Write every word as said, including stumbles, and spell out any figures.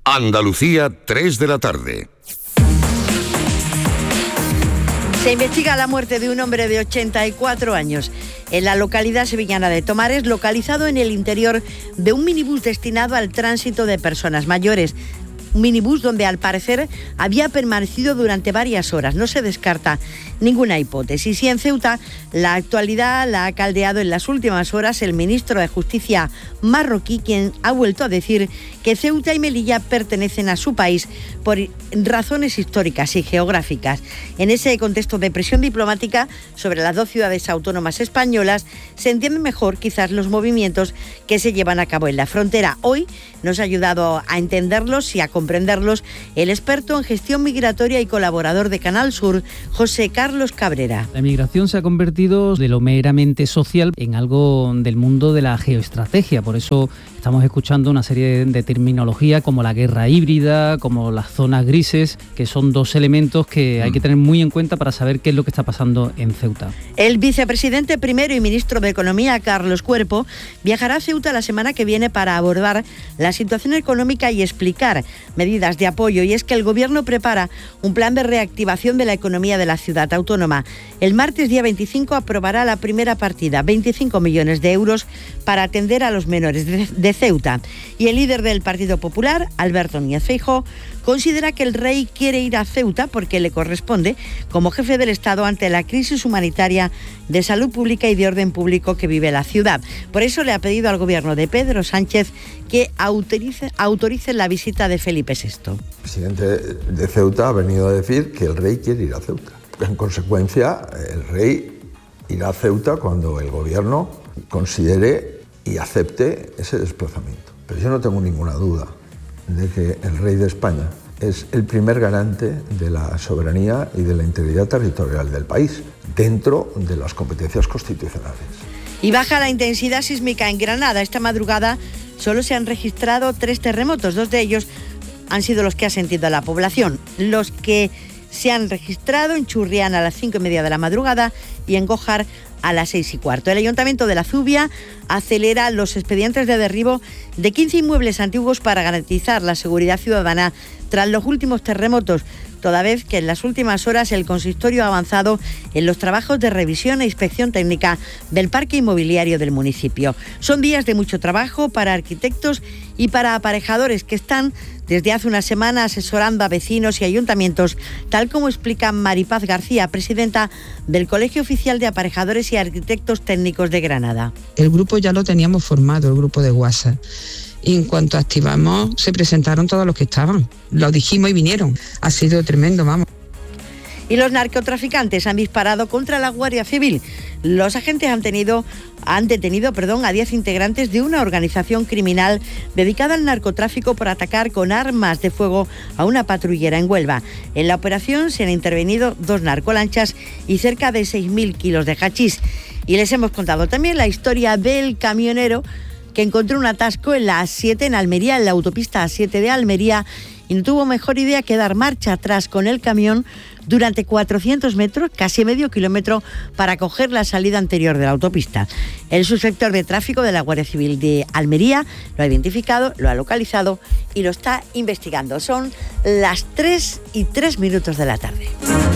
Andalucía, tres de la tarde. Se investiga la muerte de un hombre de ochenta y cuatro años en la localidad sevillana de Tomares, localizado en el interior de un minibús destinado al tránsito de personas mayores. Un minibús donde al parecer había permanecido durante varias horas. No se descarta ninguna hipótesis. Y en Ceuta la actualidad la ha caldeado en las últimas horas el ministro de Justicia marroquí, quien ha vuelto a decir que Ceuta y Melilla pertenecen a su país por razones históricas y geográficas. En ese contexto de presión diplomática sobre las dos ciudades autónomas españolas, se entienden mejor quizás los movimientos que se llevan a cabo en la frontera. Hoy nos ha ayudado a entenderlos y a comprenderlos el experto en gestión migratoria y colaborador de Canal Sur, José Carlos Cabrera. La migración se ha convertido de lo meramente social en algo del mundo de la geoestrategia. Por eso estamos escuchando una serie de terminología como la guerra híbrida, como las zonas grises, que son dos elementos que hay que tener muy en cuenta para saber qué es lo que está pasando en Ceuta. El vicepresidente primero y ministro de Economía, Carlos Cuerpo, viajará a Ceuta la semana que viene para abordar la situación económica y explicar medidas de apoyo. Y es que el Gobierno prepara un plan de reactivación de la economía de la ciudad autónoma. El martes día veinticinco aprobará la primera partida, veinticinco millones de euros, para atender a los menores de, de Ceuta. Y el líder del Partido Popular, Alberto Núñez Feijóo, considera que el rey quiere ir a Ceuta porque le corresponde como jefe del Estado ante la crisis humanitaria de salud pública y de orden público que vive la ciudad. Por eso le ha pedido al gobierno de Pedro Sánchez que autorice, autorice la visita de Felipe sexto. El presidente de Ceuta ha venido a decir que el rey quiere ir a Ceuta. En consecuencia, el rey irá a Ceuta cuando el gobierno considere y acepte ese desplazamiento. Pero yo no tengo ninguna duda de que el rey de España es el primer garante de la soberanía y de la integridad territorial del país, dentro de las competencias constitucionales. Y baja la intensidad sísmica en Granada. Esta madrugada solo se han registrado tres terremotos, dos de ellos han sido los que ha sentido la población. Los que se han registrado en Churriana a las cinco y media de la madrugada y en Gójar a las seis y cuarto. El Ayuntamiento de la Zubia acelera los expedientes de derribo de quince inmuebles antiguos para garantizar la seguridad ciudadana tras los últimos terremotos, toda vez que en las últimas horas el consistorio ha avanzado en los trabajos de revisión e inspección técnica del parque inmobiliario del municipio. Son días de mucho trabajo para arquitectos y para aparejadores que están desde hace una semana asesorando a vecinos y ayuntamientos, tal como explica Maripaz García, presidenta del Colegio Oficial de Aparejadores y Arquitectos Técnicos de Granada. El grupo ya lo teníamos formado, el grupo de WhatsApp. Y en cuanto activamos, se presentaron todos los que estaban. Lo dijimos y vinieron. Ha sido tremendo, vamos. Y los narcotraficantes han disparado contra la Guardia Civil. Los agentes han, tenido, han detenido perdón, a diez integrantes de una organización criminal dedicada al narcotráfico por atacar con armas de fuego a una patrullera en Huelva. En la operación se han intervenido dos narcolanchas y cerca de seis mil kilos de hachís. Y les hemos contado también la historia del camionero que encontró un atasco en la A siete en Almería, en la autopista A siete de Almería, y no tuvo mejor idea que dar marcha atrás con el camión durante cuatrocientos metros, casi medio kilómetro, para coger la salida anterior de la autopista. El subsector de tráfico de la Guardia Civil de Almería lo ha identificado, lo ha localizado y lo está investigando. Son las tres y tres minutos de la tarde.